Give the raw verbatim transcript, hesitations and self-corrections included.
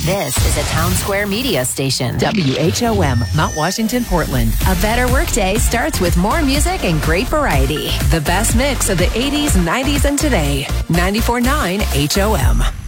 This is a Town Square Media station. W H O M, Mount Washington, Portland. A better workday starts with more music and great variety. The best mix of the eighties, nineties, and today. ninety-four point nine H O M.